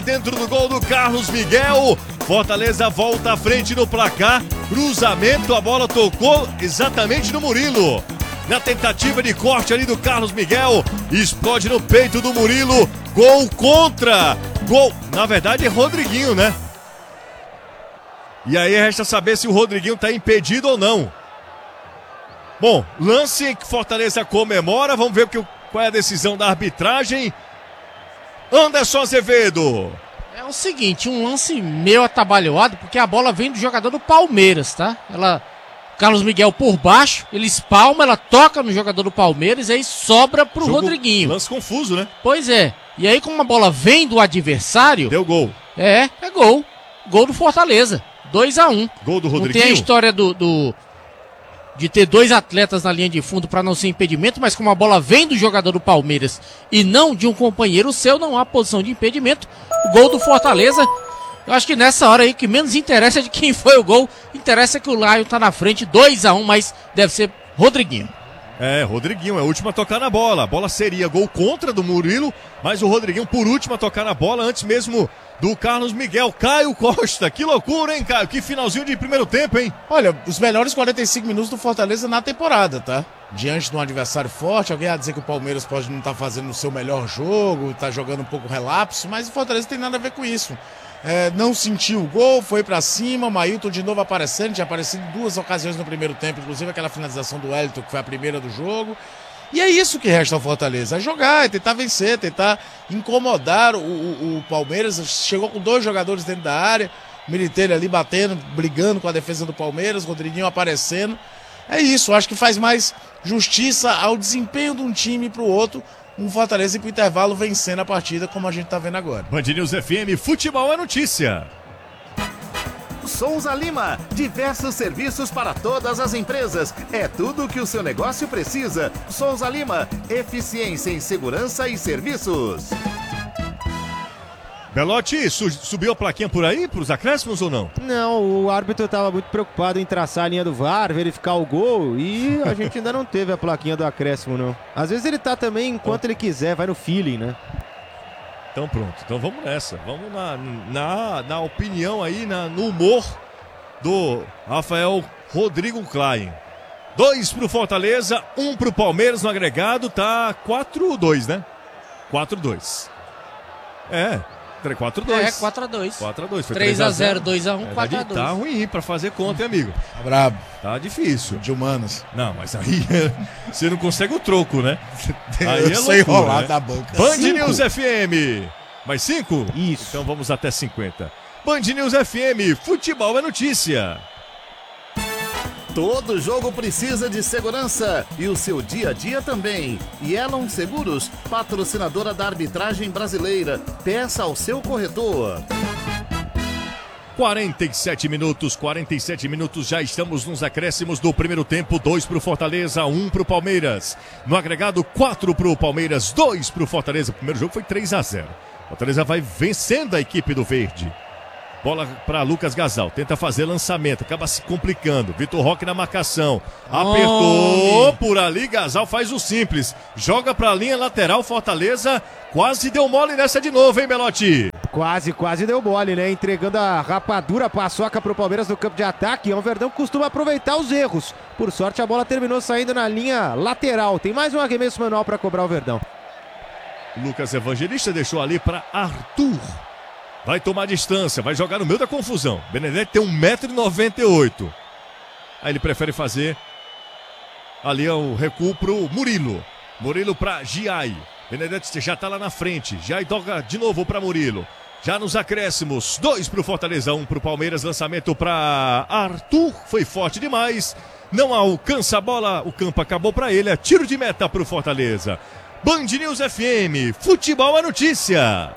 Dentro do gol do Carlos Miguel, Fortaleza volta à frente no placar, cruzamento, a bola tocou exatamente no Murilo. Na tentativa de corte ali do Carlos Miguel, explode no peito do Murilo, gol contra, gol, na verdade é Rodriguinho, né? E aí resta saber se o Rodriguinho está impedido ou não. Bom, lance em que Fortaleza comemora, vamos ver qual é a decisão da arbitragem. Anderson Azevedo. É o seguinte, um lance meio atabalhoado, porque a bola vem do jogador do Palmeiras, tá? Carlos Miguel por baixo, ele espalma, ela toca no jogador do Palmeiras e aí sobra pro Rodriguinho. Lance confuso, né? Pois é. E aí como a bola vem do adversário... Deu gol. É gol. Gol do Fortaleza. 2-1. Gol do Rodriguinho. Não tem a história de ter dois atletas na linha de fundo para não ser impedimento, mas como a bola vem do jogador do Palmeiras e não de um companheiro seu, não há posição de impedimento. O gol do Fortaleza, eu acho que nessa hora aí que menos interessa é de quem foi o gol, interessa que o Lion tá na frente, 2-1, mas deve ser Rodriguinho. Rodriguinho é o último a tocar na bola. A bola seria gol contra do Murilo, mas o Rodriguinho por último a tocar na bola, antes mesmo do Carlos Miguel. Caio Costa, que loucura, hein, Caio? Que finalzinho de primeiro tempo, hein? Olha, os melhores 45 minutos do Fortaleza na temporada, tá? Diante de um adversário forte, alguém ia dizer que o Palmeiras pode não estar fazendo o seu melhor jogo, tá jogando um pouco relapso, mas o Fortaleza tem nada a ver com isso. Não sentiu o gol, foi pra cima, o Mailton de novo aparecendo, tinha aparecido em 2 ocasiões no primeiro tempo, inclusive aquela finalização do Wellington, que foi a primeira do jogo. E é isso que resta ao Fortaleza, é jogar, é tentar vencer, tentar incomodar o Palmeiras. Chegou com 2 jogadores dentro da área, o Militeiro ali batendo, brigando com a defesa do Palmeiras, Rodriguinho aparecendo. É isso, acho que faz mais justiça ao desempenho de um time pro outro, um Fortaleza ir pro intervalo vencendo a partida, como a gente tá vendo agora. Band News FM, futebol é notícia. Souza Lima, diversos serviços para todas as empresas. É tudo o que o seu negócio precisa. Souza Lima, eficiência em segurança e serviços. Belotti, subiu a plaquinha por aí, pros acréscimos ou não? Não, o árbitro estava muito preocupado em traçar a linha do VAR, verificar o gol, e a gente ainda não teve a plaquinha do acréscimo, não. Às vezes ele tá também enquanto ele quiser, vai no feeling, né? Então pronto, então vamos nessa. Vamos na opinião aí, no humor do Rafael Rodrigo Klein. 2 pro Fortaleza, 1 pro Palmeiras no agregado, tá 4-2, né? 4-2. 4-2. 4-2. 4-2. 3-0, 2-1, 4-2. Tá ruim pra fazer conta, hein, amigo? Tá brabo. Tá difícil. De humanos. Não, mas aí você não consegue o troco, né? Aí é sei loucura, rolar né? da banca. Band News FM. Mais 5? Isso. Então vamos até 50. Band News FM, futebol é notícia. Todo jogo precisa de segurança e o seu dia a dia também. Yellow Seguros, patrocinadora da arbitragem brasileira. Peça ao seu corretor. 47 minutos, já estamos nos acréscimos do primeiro tempo. 2 pro Fortaleza, 1 pro Palmeiras. No agregado, 4 pro Palmeiras, 2 pro Fortaleza. O primeiro jogo foi 3-0. Fortaleza vai vencendo a equipe do Verde. Bola para Lucas Gasal, tenta fazer lançamento, acaba se complicando. Vitor Roque na marcação, apertou por ali, Gasal faz o simples, joga para a linha lateral, Fortaleza quase deu mole nessa de novo, hein, Belotti? Quase deu mole, né? Entregando a rapadura, paçoca pro Palmeiras no campo de ataque. É um Verdão que costuma aproveitar os erros. Por sorte, a bola terminou saindo na linha lateral. Tem mais um arremesso manual para cobrar o Verdão. Lucas Evangelista deixou ali para Arthur. Vai tomar distância, vai jogar no meio da confusão. Benedetti tem 1,98 m. Aí ele prefere fazer ali o recuo pro Murilo. Murilo para Giai. Benedetti já tá lá na frente. Giai toca de novo para Murilo. Já nos acréscimos, 2 pro Fortaleza, 1 pro Palmeiras. Lançamento para Arthur. Foi forte demais. Não alcança a bola. O campo acabou para ele. É tiro de meta pro Fortaleza. Band News FM. Futebol é notícia.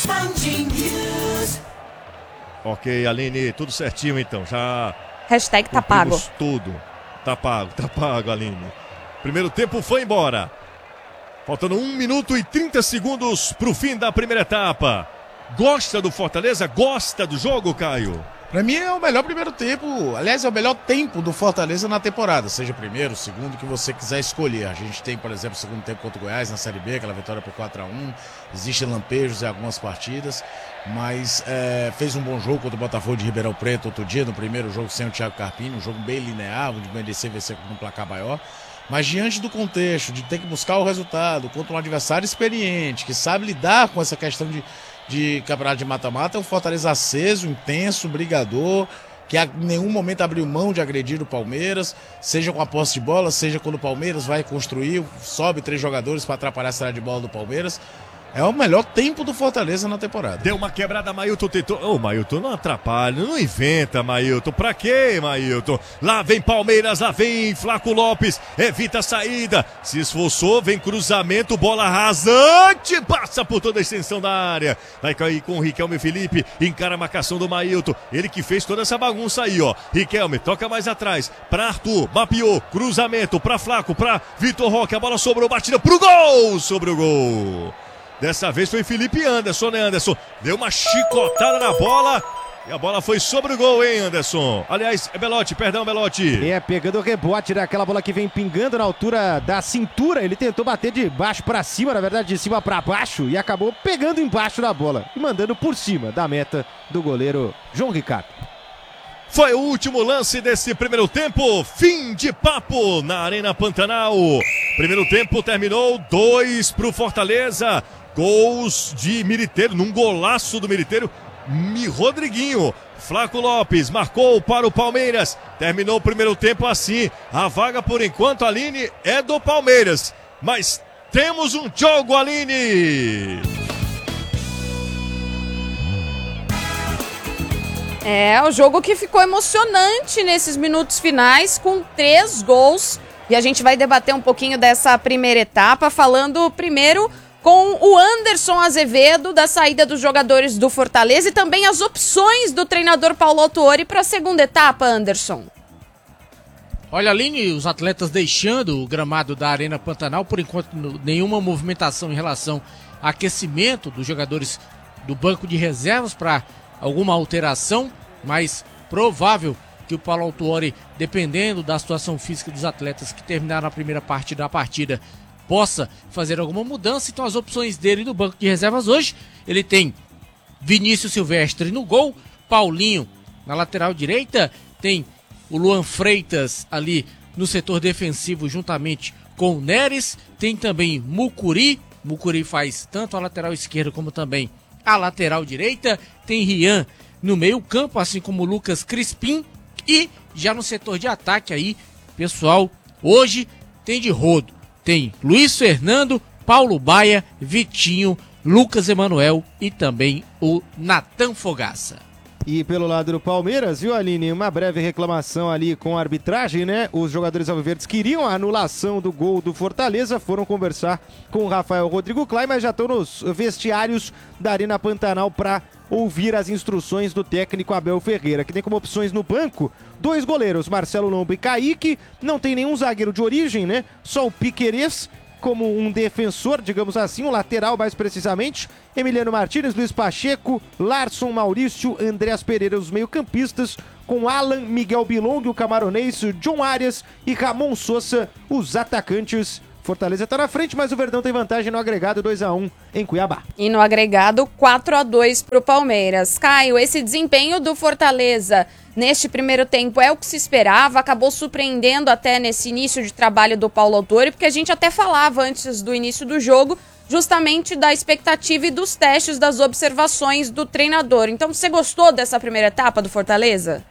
Ok, Aline, tudo certinho então, já... Hashtag tá pago. Tudo, tá pago, Aline. Primeiro tempo foi embora. Faltando 1 minuto e 30 segundos pro fim da primeira etapa. Gosta do Fortaleza? Gosta do jogo, Caio? Pra mim é o melhor primeiro tempo, aliás, é o melhor tempo do Fortaleza na temporada, seja primeiro, segundo, que você quiser escolher. A gente tem, por exemplo, o segundo tempo contra o Goiás na Série B, aquela vitória por 4-1, existem lampejos em algumas partidas, mas fez um bom jogo contra o Botafogo de Ribeirão Preto outro dia, no primeiro jogo sem o Thiago Carpini, um jogo bem linear, onde o BNDC venceu com um placar maior. Mas diante do contexto de ter que buscar o resultado contra um adversário experiente, que sabe lidar com essa questão de campeonato de mata-mata, é um Fortaleza aceso, intenso, brigador, que em nenhum momento abriu mão de agredir o Palmeiras, seja com a posse de bola, seja quando o Palmeiras vai construir, sobe 3 jogadores para atrapalhar a saída de bola do Palmeiras. É o melhor tempo do Fortaleza na temporada. Deu uma quebrada, Mailton tentou. Ô, Mailton, não atrapalha, não inventa, Mailton. Pra quê, Mailton? Lá vem Palmeiras, lá vem Flaco Lopes, evita a saída. Se esforçou, vem cruzamento, bola rasante, passa por toda a extensão da área. Vai cair com o Riquelme Felipe, encara a marcação do Mailton. Ele que fez toda essa bagunça aí, ó. Riquelme toca mais atrás, pra Arthur, mapeou, cruzamento pra Flaco, pra Vitor Roque. A bola sobrou, batida pro gol, sobre o gol. Dessa vez foi Felipe Anderson, né, Anderson? Deu uma chicotada na bola e a bola foi sobre o gol, hein, Anderson? Aliás, é Belotti, perdão, Belotti. Pegando o rebote daquela bola que vem pingando na altura da cintura. Ele tentou bater de baixo pra cima, na verdade de cima pra baixo, e acabou pegando embaixo da bola e mandando por cima da meta do goleiro João Ricardo. Foi o último lance desse primeiro tempo, fim de papo na Arena Pantanal. Primeiro tempo terminou 2 pro Fortaleza. Gols de Militeiro, num golaço do Militeiro, Rodriguinho. Flaco Lopes marcou para o Palmeiras. Terminou o primeiro tempo assim. A vaga, por enquanto, Aline, é do Palmeiras. Mas temos um jogo, Aline! É, o jogo que ficou emocionante nesses minutos finais, com 3 gols. E a gente vai debater um pouquinho dessa primeira etapa, falando primeiro com o Anderson Azevedo, da saída dos jogadores do Fortaleza e também as opções do treinador Paulo Autuori para a segunda etapa, Anderson. Olha, Aline, os atletas deixando o gramado da Arena Pantanal, por enquanto nenhuma movimentação em relação ao aquecimento dos jogadores do banco de reservas para alguma alteração, mas provável que o Paulo Autuori, dependendo da situação física dos atletas que terminaram a primeira parte da partida, possa fazer alguma mudança. Então as opções dele no banco de reservas hoje, ele tem Vinícius Silvestre no gol, Paulinho na lateral direita, tem o Luan Freitas ali no setor defensivo juntamente com o Neres, tem também Mucuri faz tanto a lateral esquerda como também a lateral direita, tem Rian no meio campo, assim como o Lucas Crispim, e já no setor de ataque aí, pessoal, hoje tem de rodo. Tem Luiz Fernando, Paulo Baia, Vitinho, Lucas Emanuel e também o Natan Fogaça. E pelo lado do Palmeiras, viu, Aline? Uma breve reclamação ali com a arbitragem, né? Os jogadores alviverdes queriam a anulação do gol do Fortaleza, foram conversar com o Rafael Rodrigo Klein, mas já estão nos vestiários da Arena Pantanal para ouvir as instruções do técnico Abel Ferreira, que tem como opções no banco 2 goleiros, Marcelo Lombo e Kaique. Não tem nenhum zagueiro de origem, né? Só o Piquerez como um defensor, digamos assim, um lateral mais precisamente. Emiliano Martínez, Luiz Pacheco, Larson, Maurício, Andreas Pereira, os meio-campistas, com Alan, Miguel Bilong, o camaronês, John Arias e Ramon Sousa, os atacantes. Fortaleza está na frente, mas o Verdão tem vantagem no agregado 2-1 em Cuiabá. E no agregado 4-2 para o Palmeiras. Caio, esse desempenho do Fortaleza neste primeiro tempo é o que se esperava, acabou surpreendendo até nesse início de trabalho do Paulo Autuori, porque a gente até falava antes do início do jogo justamente da expectativa e dos testes, das observações do treinador. Então você gostou dessa primeira etapa do Fortaleza?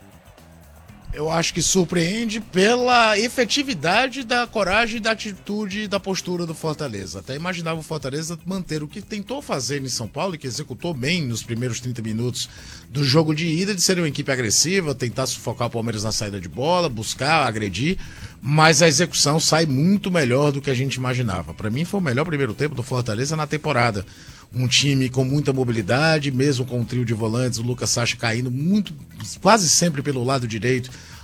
Eu acho que surpreende pela efetividade da coragem, da atitude e da postura do Fortaleza. Até imaginava o Fortaleza manter o que tentou fazer em São Paulo e que executou bem nos primeiros 30 minutos do jogo de ida, de ser uma equipe agressiva, tentar sufocar o Palmeiras na saída de bola, buscar, agredir, mas a execução sai muito melhor do que a gente imaginava. Para mim foi o melhor primeiro tempo do Fortaleza na temporada. Um time com muita mobilidade, mesmo com um trio de volantes, o Lucas Sacha caindo quase sempre pelo lado direito,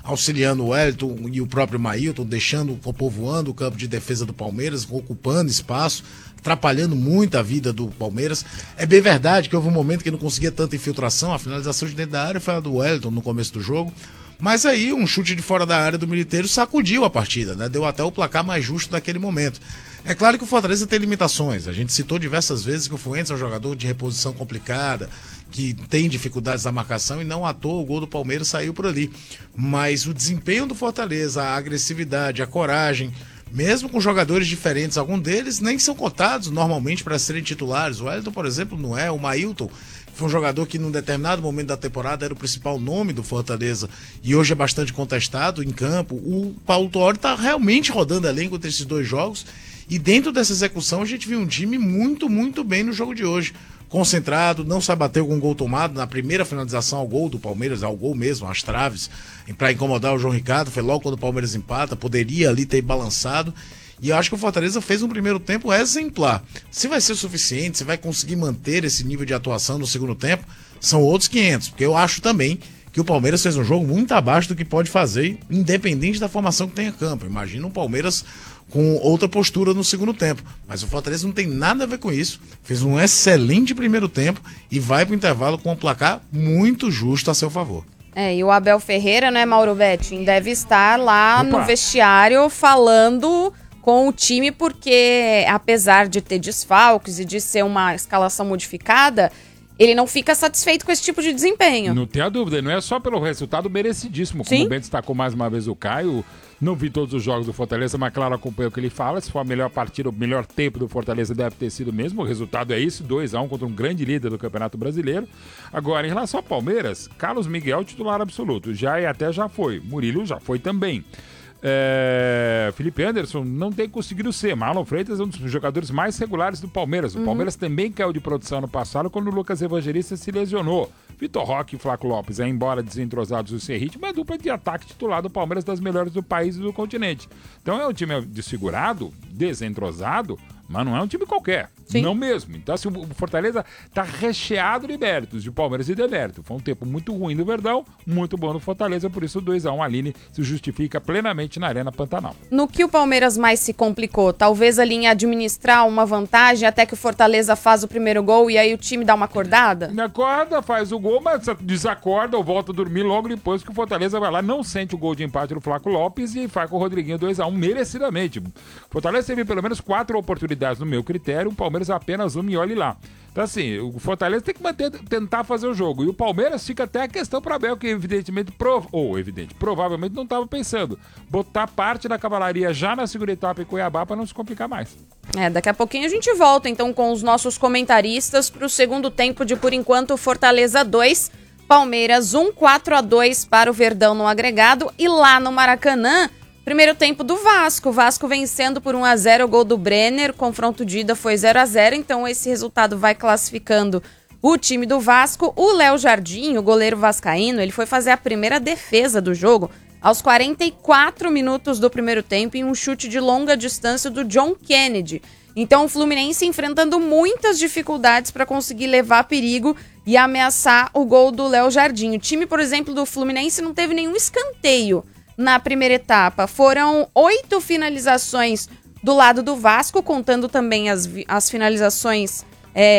auxiliando o Wellington e o próprio Maílton, deixando, povoando o campo de defesa do Palmeiras, ocupando espaço, atrapalhando muito a vida do Palmeiras. É bem verdade que houve um momento que não conseguia tanta infiltração, a finalização de dentro da área foi a do Wellington no começo do jogo, mas aí um chute de fora da área do Militeiro sacudiu a partida, né? Deu até o placar mais justo daquele momento. É claro que o Fortaleza tem limitações, a gente citou diversas vezes que o Fuentes é um jogador de reposição complicada, que tem dificuldades na marcação, e não à toa o gol do Palmeiras saiu por ali. Mas o desempenho do Fortaleza, a agressividade, a coragem, mesmo com jogadores diferentes, alguns deles nem são cotados normalmente para serem titulares. O Wellington, por exemplo, não é. O Maílton foi um jogador que num determinado momento da temporada era o principal nome do Fortaleza e hoje é bastante contestado em campo. O Paulo Tuori está realmente rodando elenco entre esses dois jogos, e dentro dessa execução a gente viu um time muito, muito bem no jogo de hoje. Concentrado, não se abateu com um gol tomado na primeira finalização ao gol do Palmeiras, ao gol mesmo, às traves, para incomodar o João Ricardo. Foi logo quando o Palmeiras empata, poderia ali ter balançado. E eu acho que o Fortaleza fez um primeiro tempo exemplar. Se vai ser suficiente, se vai conseguir manter esse nível de atuação no segundo tempo, são outros 500. Porque eu acho também que o Palmeiras fez um jogo muito abaixo do que pode fazer, independente da formação que tenha campo. Imagina um Palmeiras com outra postura no segundo tempo. Mas o Fortaleza não tem nada a ver com isso. Fez um excelente primeiro tempo e vai para o intervalo com um placar muito justo a seu favor. E o Abel Ferreira, né, Mauro Betting, deve estar lá no vestiário falando com o time, porque apesar de ter desfalques e de ser uma escalação modificada, ele não fica satisfeito com esse tipo de desempenho. Não tem a dúvida, não é só pelo resultado merecidíssimo, como o Ben destacou mais uma vez o Caio. Não vi todos os jogos do Fortaleza, mas claro, acompanho o que ele fala. Se for a melhor partida, o melhor tempo do Fortaleza deve ter sido mesmo. O resultado é isso, 2-1 contra um grande líder do Campeonato Brasileiro. Agora, em relação ao Palmeiras, Carlos Miguel titular absoluto. Já foi. Murilo já foi também. Felipe Anderson não tem conseguido ser. Marlon Freitas é um dos jogadores mais regulares do Palmeiras. O Palmeiras também caiu de produção no passado quando o Lucas Evangelista se lesionou. Vitor Roque e Flaco Lopes, embora desentrosados e sem ritmo, é a dupla de ataque titular do Palmeiras, das melhores do país e do continente. Então é um time desfigurado, desentrosado, mas não é um time qualquer. Sim. Não mesmo. Então, assim, o Fortaleza está recheado de méritos, de Palmeiras e demérito. Foi um tempo muito ruim do Verdão, muito bom no Fortaleza, por isso o 2-1 Aline se justifica plenamente na Arena Pantanal. No que o Palmeiras mais se complicou? Talvez ali em administrar uma vantagem até que o Fortaleza faz o primeiro gol e aí o time dá uma acordada? Acorda, faz o gol, mas desacorda ou volta a dormir logo depois que o Fortaleza vai lá, não sente o gol de empate do Flaco Lopes e faz com o Rodriguinho 2-1 merecidamente. O Fortaleza teve pelo menos 4 oportunidades no meu critério, o Palmeiras apenas uma e olhe lá. Então assim, o Fortaleza tem que tentar fazer o jogo. E o Palmeiras fica até a questão para Abel, que provavelmente não estava pensando. Botar parte da cavalaria já na segunda etapa em Cuiabá para não se complicar mais. Daqui a pouquinho a gente volta então com os nossos comentaristas para o segundo tempo de, por enquanto, Fortaleza 2, Palmeiras 1, 4-2 para o Verdão no agregado. E lá no Maracanã, primeiro tempo do Vasco. O Vasco vencendo por 1-0 o gol do Brenner. Confronto de ida foi 0-0. Então esse resultado vai classificando o time do Vasco. O Léo Jardim, o goleiro vascaíno, ele foi fazer a primeira defesa do jogo aos 44 minutos do primeiro tempo em um chute de longa distância do John Kennedy. Então o Fluminense enfrentando muitas dificuldades para conseguir levar perigo e ameaçar o gol do Léo Jardim. O time, por exemplo, do Fluminense não teve nenhum escanteio na primeira etapa. Foram 8 finalizações do lado do Vasco, contando também as finalizações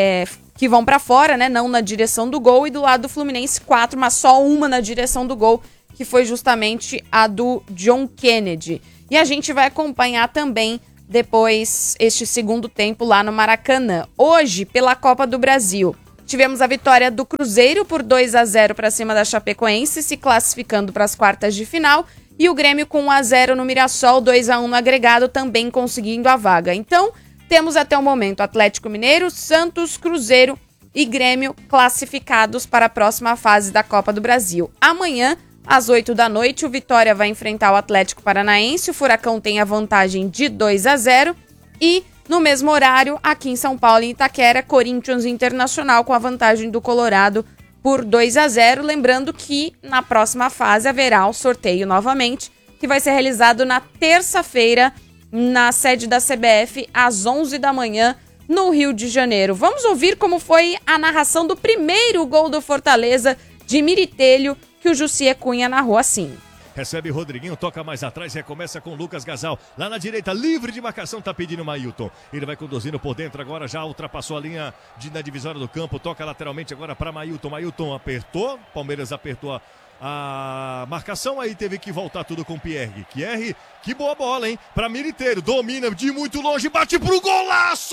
que vão para fora, né? Não na direção do gol. E do lado do Fluminense, 4, mas só uma na direção do gol, que foi justamente a do John Kennedy. E a gente vai acompanhar também depois este segundo tempo lá no Maracanã. Hoje, pela Copa do Brasil, tivemos a vitória do Cruzeiro por 2-0 para cima da Chapecoense, se classificando para as quartas de final. E o Grêmio com 1-0 no Mirassol, 2-1 no agregado, também conseguindo a vaga. Então, temos até o momento Atlético Mineiro, Santos, Cruzeiro e Grêmio classificados para a próxima fase da Copa do Brasil. Amanhã, às 8 da noite, o Vitória vai enfrentar o Atlético Paranaense. O Furacão tem a vantagem de 2-0. E, no mesmo horário, aqui em São Paulo, em Itaquera, Corinthians Internacional com a vantagem do Colorado por 2-0, lembrando que na próxima fase haverá o sorteio novamente, que vai ser realizado na terça-feira, na sede da CBF, às 11 da manhã, no Rio de Janeiro. Vamos ouvir como foi a narração do primeiro gol do Fortaleza, de Miritelho, que o Jussier Cunha narrou assim. recebe Rodriguinho, toca mais atrás, recomeça com Lucas Gasal. Lá na direita, livre de marcação, tá pedindo Mailton. Ele vai conduzindo por dentro agora, já ultrapassou a linha na divisória do campo, toca lateralmente agora para Mailton. Mailton apertou, Palmeiras apertou a marcação, aí teve que voltar tudo com Pierre. Pierre, que boa bola, hein? Para Militeiro, domina de muito longe, bate pro golaço!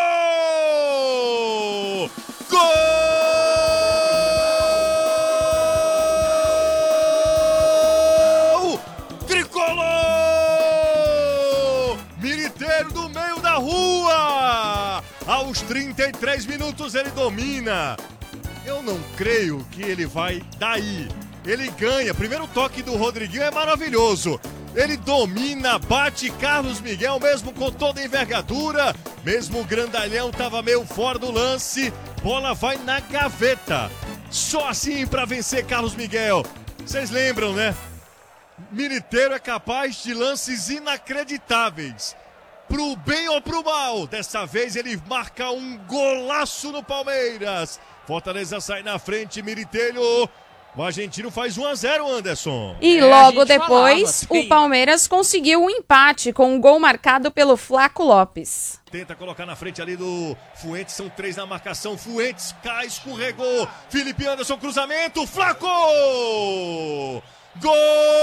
Gol! Tricolor! Militeiro do meio da rua! Aos 33 minutos ele domina. Eu não creio que ele vai daí. Ele ganha. Primeiro toque do Rodriguinho é maravilhoso. Ele domina, bate Carlos Miguel, mesmo com toda a envergadura. Mesmo o grandalhão estava meio fora do lance. Bola vai na gaveta. Só assim para vencer Carlos Miguel. Vocês lembram, né? Militeiro é capaz de lances inacreditáveis. Pro bem ou pro mal. Dessa vez ele marca um golaço no Palmeiras. Fortaleza sai na frente, Militeiro. O argentino faz 1-0, Anderson. E logo depois, o Palmeiras conseguiu um empate com um gol marcado pelo Flaco Lopes. Tenta colocar na frente ali do Fuentes, são 3 na marcação. Fuentes cai, escorregou. Felipe Anderson, cruzamento, Flaco! Gol!